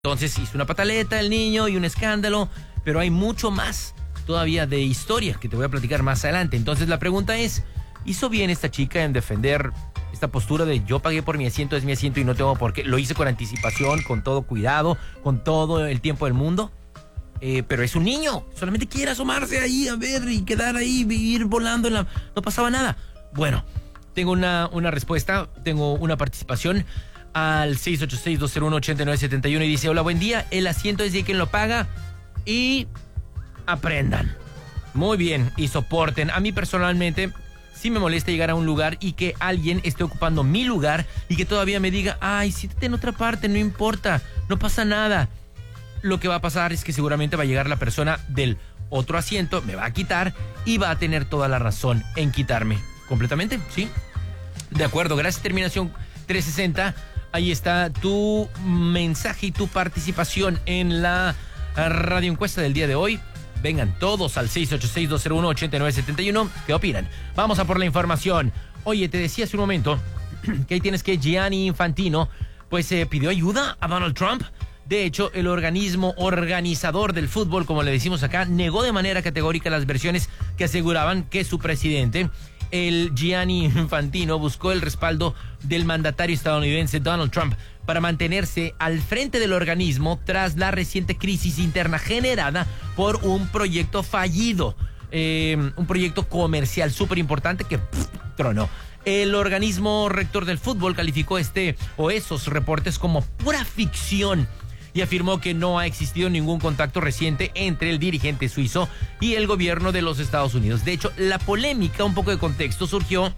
Entonces hizo una pataleta el niño y un escándalo, pero hay mucho más todavía de historia que te voy a platicar más adelante. Entonces la pregunta es, ¿hizo bien esta chica en defender esta postura de yo pagué por mi asiento, es mi asiento y no tengo por qué? Lo hice con anticipación, con todo cuidado, con todo el tiempo del mundo. Pero es un niño, solamente quiere asomarse ahí a ver y quedar ahí, ir volando, no pasaba nada. Bueno, tengo una respuesta, tengo una participación al 686-201-8971 y dice: hola, buen día, el asiento es de quien lo paga y aprendan. Muy bien, y soporten. A mí personalmente sí me molesta llegar a un lugar y que alguien esté ocupando mi lugar y que todavía me diga: ay, siéntate en otra parte, no importa, no pasa nada. Lo que va a pasar es que seguramente va a llegar la persona del otro asiento, me va a quitar y va a tener toda la razón en quitarme. ¿Completamente? ¿Sí? De acuerdo, gracias. Terminación 360. Ahí está tu mensaje y tu participación en la radio encuesta del día de hoy. Vengan todos al 686-201-8971. ¿Qué opinan? Vamos a por la información. Oye, te decía hace un momento que ahí tienes que Gianni Infantino pues pidió ayuda a Donald Trump. De hecho, el organismo organizador del fútbol, como le decimos acá, negó de manera categórica las versiones que aseguraban que su presidente, el Gianni Infantino, buscó el respaldo del mandatario estadounidense Donald Trump para mantenerse al frente del organismo tras la reciente crisis interna generada por un proyecto fallido, un proyecto comercial súper importante que tronó. El organismo rector del fútbol calificó esos reportes como pura ficción y afirmó que no ha existido ningún contacto reciente entre el dirigente suizo y el gobierno de los Estados Unidos. De hecho, la polémica, un poco de contexto, surgió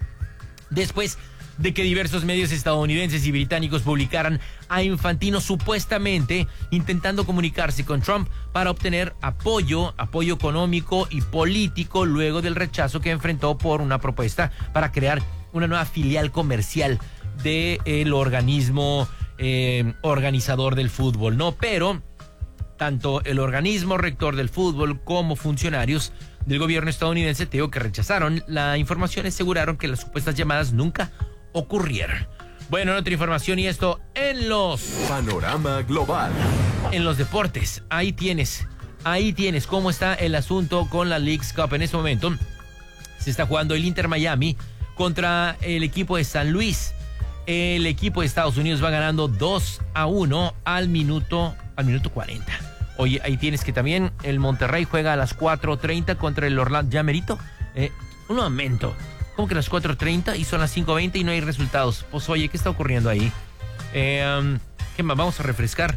después de que diversos medios estadounidenses y británicos publicaran a Infantino supuestamente intentando comunicarse con Trump para obtener apoyo económico y político luego del rechazo que enfrentó por una propuesta para crear una nueva filial comercial del organismo organizador del fútbol, ¿no? Pero tanto el organismo rector del fútbol como funcionarios del gobierno estadounidense, que rechazaron la información, aseguraron que las supuestas llamadas nunca ocurrieron. Bueno, en otra información, y esto en los Panorama Global. En los deportes, ahí tienes cómo está el asunto con la Leagues Cup. En este momento se está jugando el Inter Miami contra el equipo de San Luis. El equipo de Estados Unidos va ganando 2-1 al minuto 40. Oye, ahí tienes que también el Monterrey juega a las 4:30 contra el Orlando. ¿Ya merito? Un momento. ¿Cómo que a las 4:30 y son las 5:20 y no hay resultados? Pues oye, ¿qué está ocurriendo ahí? ¿Qué más? Vamos a refrescar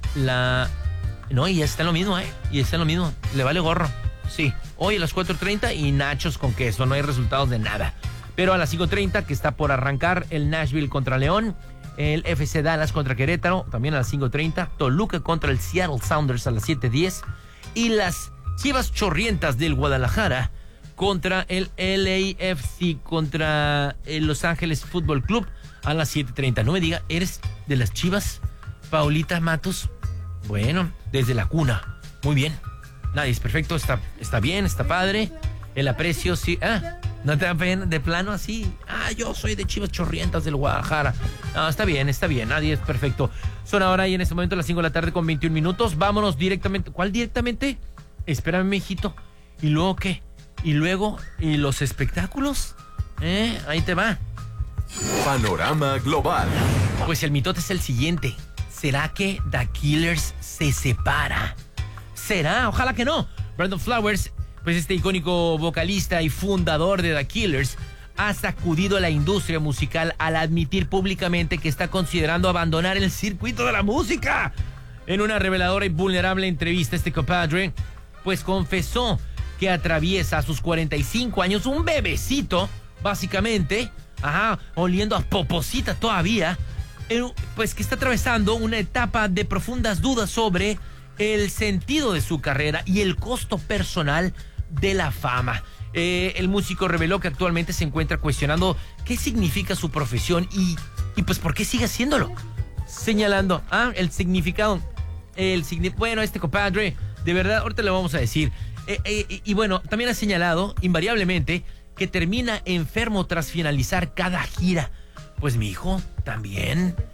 No, y ya está en lo mismo, Y está en lo mismo. Le vale gorro. Sí. Hoy a las 4:30 y nachos con queso. No hay resultados de nada. Pero a las 5:30, que está por arrancar el Nashville contra León, el FC Dallas contra Querétaro, también a las 5:30, Toluca contra el Seattle Sounders a las 7:10 y las Chivas Chorrientas del Guadalajara contra el LAFC, contra el Los Ángeles Fútbol Club a las 7:30. No me diga, ¿eres de las Chivas, Paulita Matos? Bueno, desde la cuna. Muy bien. Nadie es perfecto, está bien, está padre. El aprecio, sí. ¿No te da pena de plano así? Yo soy de Chivas Chorrientas del Guadalajara. No, está bien, nadie es perfecto. Son ahora y en este momento las 5 de la tarde con 21 minutos. Vámonos directamente. ¿Cuál directamente? Espérame, mijito. ¿Y luego qué? ¿Y luego? ¿Y los espectáculos? Ahí te va. Panorama Global. Pues el mitote es el siguiente. ¿Será que The Killers se separa? ¿Será? Ojalá que no. Brandon Flowers, pues este icónico vocalista y fundador de The Killers, ha sacudido a la industria musical al admitir públicamente que está considerando abandonar el circuito de la música. En una reveladora y vulnerable entrevista, este compadre pues confesó que atraviesa a sus 45 años un bebecito, básicamente, oliendo a poposita todavía, pues que está atravesando una etapa de profundas dudas sobre el sentido de su carrera y el costo personal de la fama. El músico reveló que actualmente se encuentra cuestionando qué significa su profesión y pues por qué sigue haciéndolo, señalando el significado. Bueno, este compadre, de verdad, ahorita le vamos a decir. Y bueno, también ha señalado invariablemente que termina enfermo tras finalizar cada gira. Pues mi hijo también.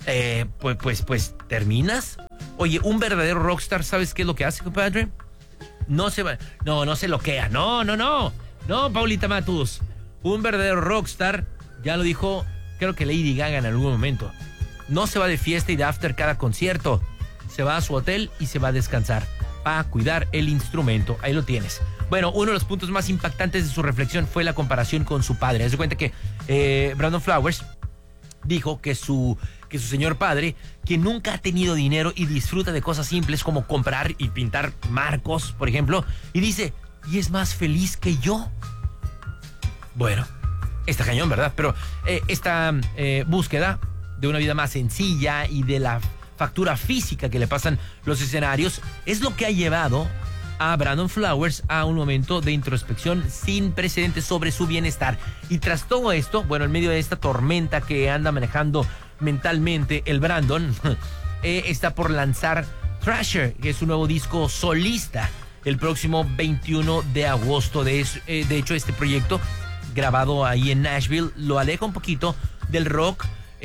Pues terminas. Oye, un verdadero rockstar, ¿sabes qué es lo que hace, compadre? No se va, no se loquea, no, Paulita Matus. Un verdadero rockstar, ya lo dijo, creo que Lady Gaga en algún momento. No se va de fiesta y de after cada concierto. Se va a su hotel y se va a descansar para cuidar el instrumento. Ahí lo tienes. Bueno, uno de los puntos más impactantes de su reflexión fue la comparación con su padre. Haz de cuenta que Brandon Flowers dijo que su señor padre, que nunca ha tenido dinero y disfruta de cosas simples como comprar y pintar marcos, por ejemplo, y dice, y es más feliz que yo. Bueno, está cañón, ¿verdad? Pero esta búsqueda de una vida más sencilla y de la factura física que le pasan los escenarios es lo que ha llevado a Brandon Flowers a un momento de introspección sin precedentes sobre su bienestar. Y tras todo esto, bueno, en medio de esta tormenta que anda manejando mentalmente el Brandon, está por lanzar Thrasher, que es su nuevo disco solista, el próximo 21 de agosto. De hecho, este proyecto, grabado ahí en Nashville, lo aleja un poquito del rock,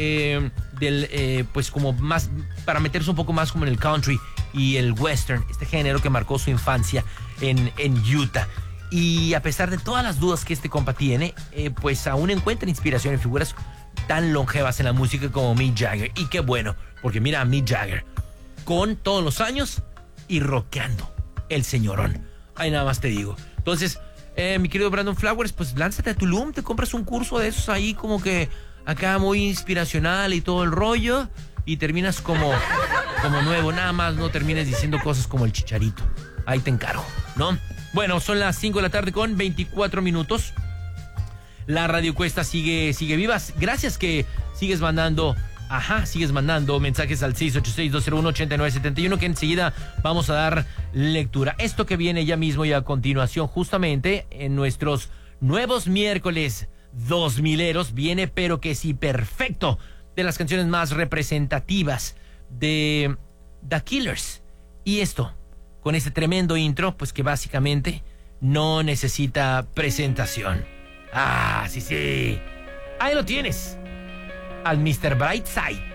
pues como más, para meterse un poco más como en el country y el western, este género que marcó su infancia en Utah. Y a pesar de todas las dudas que este compa tiene, pues aún encuentra inspiración en figuras tan longevas en la música como Mick Jagger. Y qué bueno, porque mira a Mick Jagger con todos los años y rockeando el señorón. Ahí nada más te digo. Entonces, mi querido Brandon Flowers, pues lánzate a Tulum, te compras un curso de esos ahí como que acá muy inspiracional y todo el rollo, y terminas como nuevo. Nada más no termines diciendo cosas como el Chicharito. Ahí te encargo, ¿no? Bueno, son las 5 de la tarde con 24 minutos. La Radio Cuesta sigue viva. Gracias que sigues mandando mensajes al 686-201-8971, que enseguida vamos a dar lectura. Esto que viene ya mismo y a continuación, justamente en nuestros nuevos miércoles 2000eros, viene pero que sí perfecto, de las canciones más representativas de The Killers. Y esto, con este tremendo intro, pues que básicamente no necesita presentación. Ah, sí. Ahí lo tienes. Al Mr. Brightside.